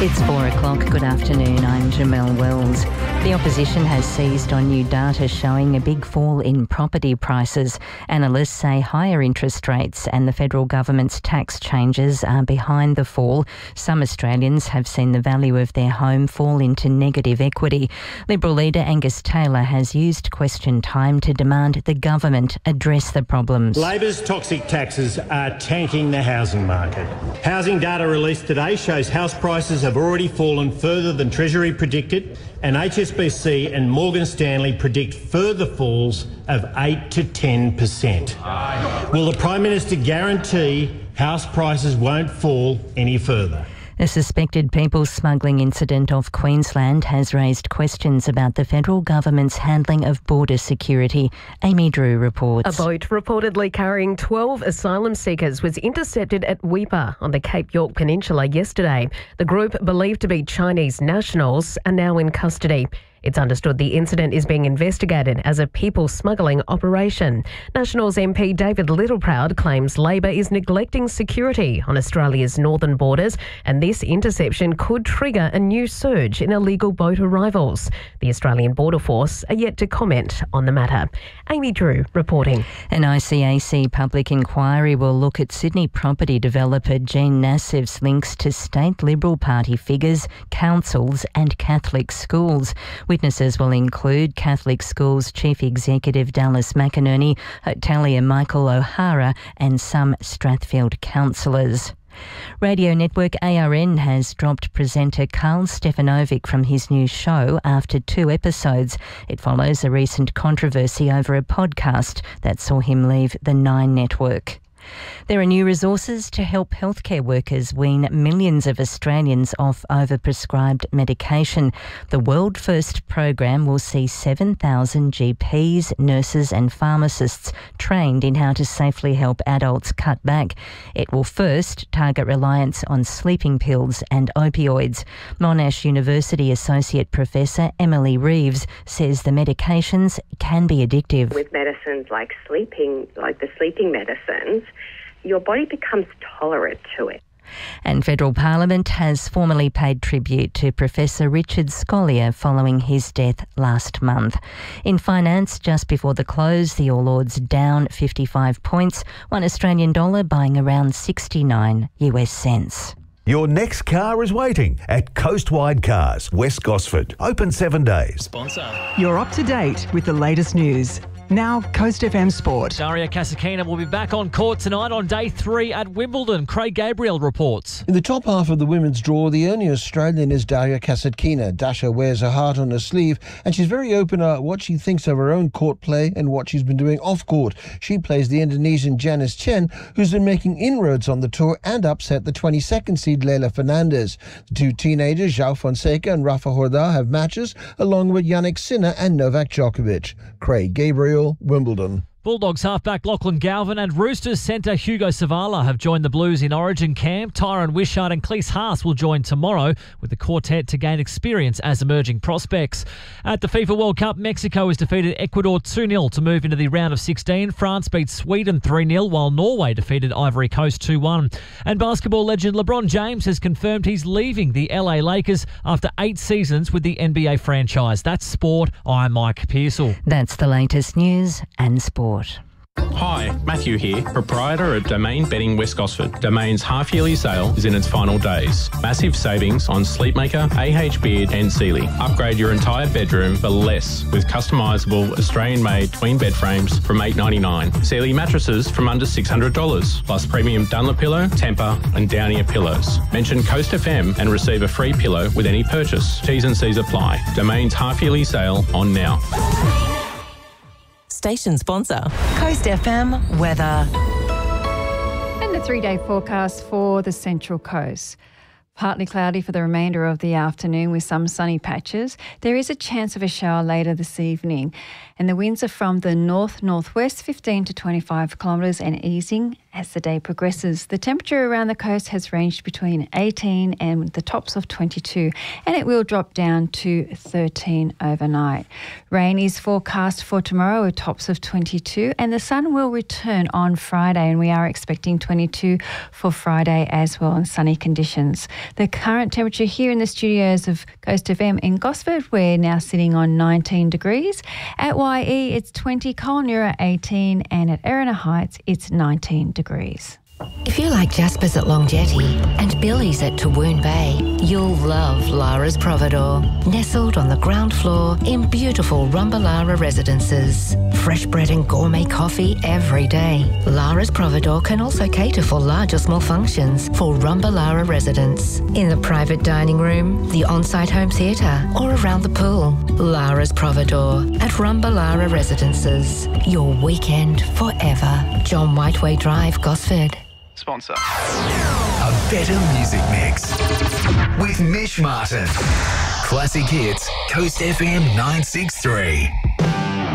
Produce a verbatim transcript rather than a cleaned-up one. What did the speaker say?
It's four o'clock. Good afternoon. I'm Jamelle Wells. The opposition has seized on new data showing a big fall in property prices. Analysts say higher interest rates and the federal government's tax changes are behind the fall. Some Australians have seen the value of their home fall into negative equity. Liberal leader Angus Taylor has used question time to demand the government address the problems. Labor's toxic taxes are tanking the housing market. Housing data released today shows house prices have already fallen further than Treasury predicted, and H S B C and Morgan Stanley predict further falls of eight to ten percent. Will the Prime Minister guarantee house prices won't fall any further? A suspected people smuggling incident off Queensland has raised questions about the federal government's handling of border security. Amy Drew reports. A boat reportedly carrying twelve asylum seekers was intercepted at Weipa on the Cape York Peninsula yesterday. The group, believed to be Chinese nationals, are now in custody. It's understood the incident is being investigated as a people smuggling operation. Nationals M P David Littleproud claims Labor is neglecting security on Australia's northern borders, and this interception could trigger a new surge in illegal boat arrivals. The Australian Border Force are yet to comment on the matter. Amy Drew reporting. An I C A C public inquiry will look at Sydney property developer Jean Nassif's links to state Liberal Party figures, councils and Catholic schools. Witnesses will include Catholic Schools Chief Executive Dallas McInerney, hotelier Michael O'Hara and some Strathfield councillors. Radio network A R N has dropped presenter Carl Stefanovic from his new show after two episodes. It follows a recent controversy over a podcast that saw him leave the Nine network. There are new resources to help healthcare workers wean millions of Australians off overprescribed medication. The World First program will see seven thousand G Ps, nurses and pharmacists trained in how to safely help adults cut back. It will first target reliance on sleeping pills and opioids. Monash University Associate Professor Emily Reeves says the medications can be addictive. With medicines like sleeping, like the sleeping medicines, your body becomes tolerant to it. And Federal Parliament has formally paid tribute to Professor Richard Scolyer following his death last month. In finance, just before the close, the All Ords down fifty-five points, one Australian dollar buying around sixty-nine U S cents. Your next car is waiting at Coastwide Cars, West Gosford. Open seven days. Sponsor. You're up to date with the latest news. Now, Coast F M Sport. Daria Kasatkina will be back on court tonight on day three at Wimbledon. Craig Gabriel reports. In the top half of the women's draw, the only Australian is Daria Kasatkina. Dasha wears her heart on her sleeve, and she's very open about what she thinks of her own court play and what she's been doing off court. She plays the Indonesian Janice Chen, who's been making inroads on the tour and upset the twenty-second seed Leylah Fernandez. The two teenagers, João Fonseca and Rafa Jordão, have matches, along with Jannik Sinner and Novak Djokovic. Craig Gabriel, Wimbledon. Bulldogs halfback Lachlan Galvin and Roosters centre Hugo Savala have joined the Blues in Origin camp. Tyrone Wishart and Cleese Haas will join tomorrow with the quartet to gain experience as emerging prospects. At the FIFA World Cup, Mexico has defeated Ecuador two nil to move into the round of sixteen. France beat Sweden three nil, while Norway defeated Ivory Coast two one. And basketball legend LeBron James has confirmed he's leaving the L A Lakers after eight seasons with the N B A franchise. That's sport. I'm Mike Pearsall. That's the latest news and sport. Hi, Matthew here, proprietor of Domain Bedding West Gosford. Domain's half-yearly sale is in its final days. Massive savings on Sleepmaker, A H Beard and Sealy. Upgrade your entire bedroom for less with customisable Australian-made twin bed frames from eight dollars ninety-nine. Sealy mattresses from under six hundred dollars, plus premium Dunlop-Pillow, Tempur and Downier pillows. Mention Coast F M and receive a free pillow with any purchase. T's and C's apply. Domain's half-yearly sale on now. Station sponsor, Coast F M weather. And the three-day forecast for the Central Coast. Partly cloudy for the remainder of the afternoon with some sunny patches. There is a chance of a shower later this evening. And the winds are from the north-northwest, fifteen to twenty-five kilometres and easing. as the day progresses. The temperature around the coast has ranged between eighteen and the tops of twenty-two, and it will drop down to thirteen overnight. Rain is forecast for tomorrow with tops of twenty-two, and the sun will return on Friday, and we are expecting twenty-two for Friday as well, and sunny conditions. The current temperature here in the studios of Coast F M in Gosford, we're now sitting on nineteen degrees. At Y E, it's twenty, Colnura eighteen, and at Erina Heights, it's nineteen degrees. If you like Jasper's at Long Jetty and Billy's at Tawoon Bay, you'll love Lara's Providore. Nestled on the ground floor in beautiful Rumbalara residences. Fresh bread and gourmet coffee every day. Lara's Providore can also cater for large or small functions for Rumbalara residents. In the private dining room, the on-site home theatre, or around the pool. Lara's Providore at Rumbalara residences. Your weekend forever. John Whiteway Drive, Gosford. Sponsor. A better music mix with Mish Martin. Classic hits, Coast F M nine six three.